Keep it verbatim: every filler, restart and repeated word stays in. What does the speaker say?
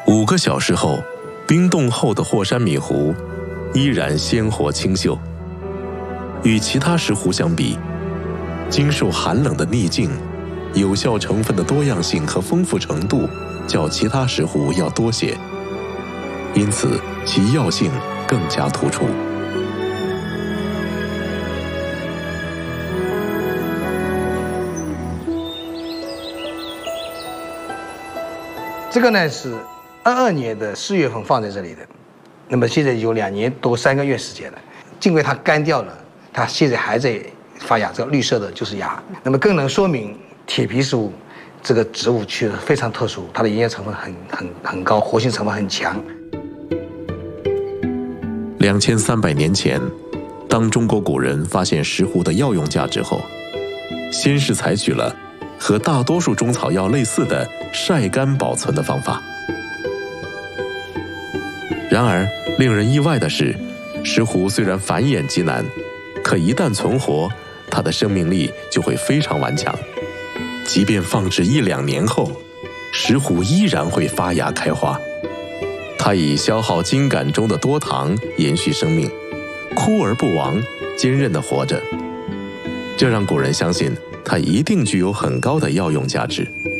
五个小时后，冰冻后的霍山米湖依然鲜活清秀。与其他石斛相比，经受寒冷的逆境，有效成分的多样性和丰富程度较其他石斛要多些，因此其药性更加突出。 这个呢是二二年的四月份放在这里的，那么现在有两年多三个月时间了。尽管它干掉了，它现在还在发芽，这个绿色的就是芽。那么更能说明铁皮石斛这个植物区非常特殊，它的营养成分很很很高，活性成分很强。 两千三百年前，当中国古人发现石斛的药用价值后，先是采取了和大多数中草药类似的晒干保存的方法。然而，令人意外的是，石斛虽然繁衍极难，可一旦存活，它的生命力就会非常顽强。即便放置一两年后，石斛依然会发芽开花。它以消耗茎秆中的多糖延续生命，枯而不亡，坚韧地活着。这让古人相信它一定具有很高的药用价值。